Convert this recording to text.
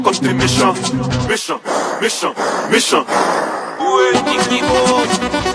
Quand j'étais méchant, méchant, méchant, méchant. Où est Nick Niveau?